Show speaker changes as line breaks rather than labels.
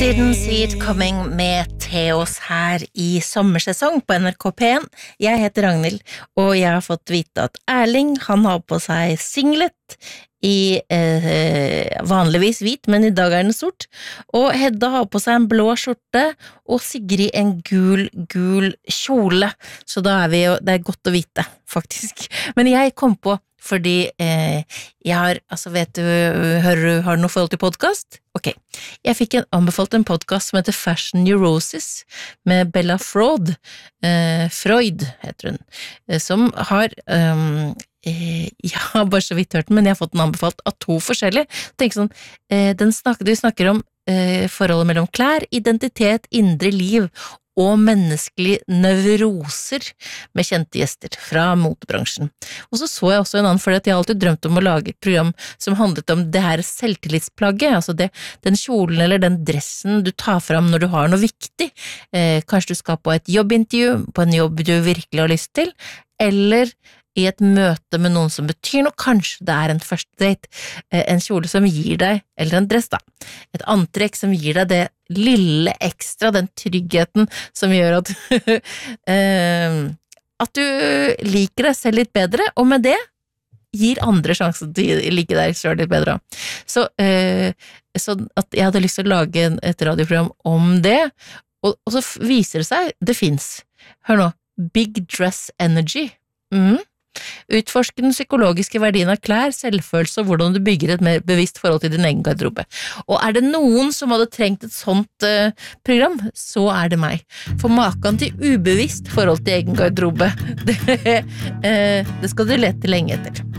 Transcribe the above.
Didn't see it coming med Theos her I sommersesong på NRK P1. Jeg heter Ragnhild, og jeg har fått vite at Erling, han har på seg singlet I vanligvis hvit, men I dag den sort. Og Hedda har på seg en blå skjorte, og Sigrid en gul kjole. Så da vi jo, det godt å vite, faktisk. Men jeg kom på fordi jeg har, altså vet du, har du noe forhold til podcast? Ok, jeg fikk anbefalt en podcast som heter Fashion Neurosis med Bella Freud heter hun, som har, jeg har bare så vidt hørt den, men jeg har fått den anbefalt av to forskjellige. Tenk sånn, de snakker om forholdet mellom klær, identitet, indre liv og menneskelige nevroser med kjente gjester fra motebransjen. Og så jeg også en annen, fordi jeg har alltid drømt om å lage et program som handlet om det her selvtillitsplagget, altså den kjolen eller den dressen du tar fram når du har noe viktig. Kanskje du skal på et jobbintervju, på en jobb du virkelig har lyst til, eller I et møte med noen som betyr noe, kanskje det en første date, en kjole som gir deg, eller en dress da, et antrekk som gir deg det lille ekstra, den tryggheten som gjør at at du liker deg selv litt bedre, og med det gir andre sjansen til å like deg selv litt bedre. Så at jeg hadde lyst til å lage et radioprogram om det, og så viser det seg, det finnes, hør nå, Big Dress Energy, Utforske den psykologiske verdien av klær, selvfølelse og hvordan du bygger et mer bevisst forhold til din egen garderobe. Og det noen som hadde trengt et sånt program, så det meg. For maken til ubevisst forhold til egen garderobe, det skal du lete lenge etter.